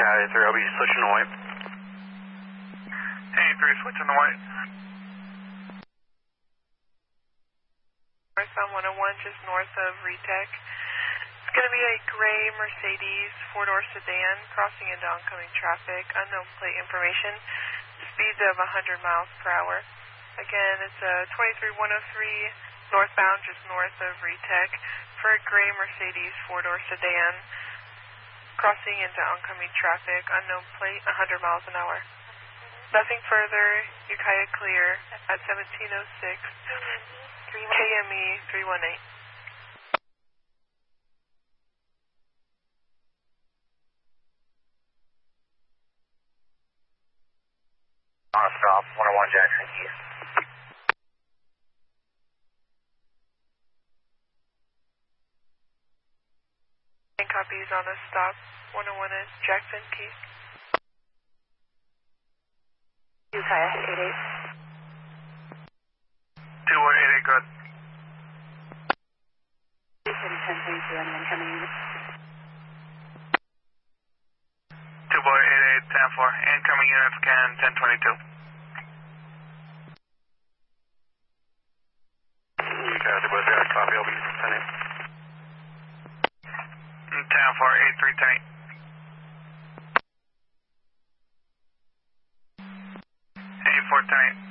Coyote 3, I'll be switching to white. Hey, 3, switching to white. North on 101, just north of Retech. It's going to be a gray Mercedes 4-door sedan crossing into oncoming traffic, unknown plate information, speeds of 100 miles per hour. Again, it's a 23103 northbound, just north of Retech, for a gray Mercedes 4-door sedan crossing into oncoming traffic, unknown plate, 100 miles an hour. Nothing further, Ukiah clear at 1706, KME 318. On a stop, 101 Jackson Key. Copies on a stop, 101 is Jackson Key. Ukiah 88. 288, good. Houston 1032, anyone coming in? 288, 10-4, incoming units can 1022. Coyote 2, copy, I'll be 10-8. 10-4, 8310. 8410.